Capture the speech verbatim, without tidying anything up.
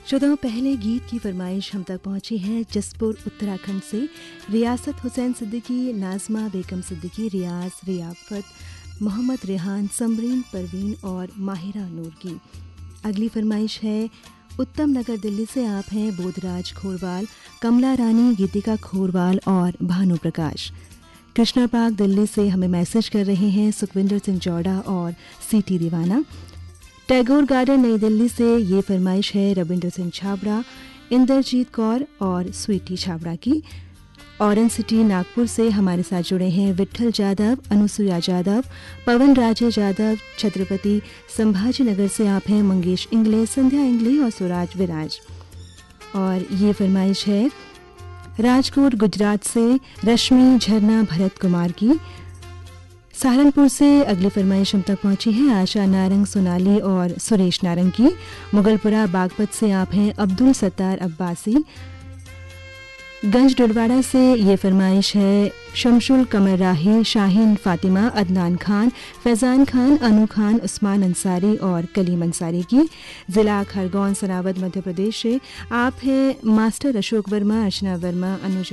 श्रोताओं, पहले गीत की फरमाइश हम तक पहुंची है जसपुर उत्तराखंड से। रियासत हुसैन सिद्दीकी, नाजमा बेगम सिद्दीकी, रियाज, रियाफत, मोहम्मद रेहान, समरीन परवीन और माहिरा नूर की। अगली फरमाइश है उत्तम नगर दिल्ली से। आप हैं बोधराज खोरवाल, कमला रानी, गीतिका खोरवाल और भानु प्रकाश। कृष्णा पार्क दिल्ली से हमें मैसेज कर रहे हैं सुखविंदर सिंह जौड़ा और सीटी दीवाना। टैगोर गार्डन नई दिल्ली से ये फरमाइश है रविंद्र सिंह छाबड़ा, इंद्रजीत कौर और स्वीटी छाबड़ा की। ऑरेंज सिटी नागपुर से हमारे साथ जुड़े हैं विट्ठल जादव, अनुसुया जादव, पवन राजे जादव। छत्रपति संभाजी नगर से आप हैं मंगेश इंगले, संध्या इंगले और सुराज विराज। और ये फरमाइश है राजकोट गुजरात से रश्मि झरना भरत कुमार की। सहारनपुर से अगली फरमाइश हम तक पहुंची है आशा नारंग, सोनाली और सुरेश नारंग की। मुगलपुरा बागपत से आप हैं अब्दुल सत्तार अब्बासी। गंज डुडवाड़ा से ये फरमाइश है शमशुल कमर राही, शाहीन फातिमा, अदनान खान, फैज़ान खान, अनु खान, उस्मान अंसारी और कलीम अंसारी की। ज़िला खरगोन, सनावद, मध्य प्रदेश से आप हैं मास्टर अशोक वर्मा, अर्चना वर्मा, अनुज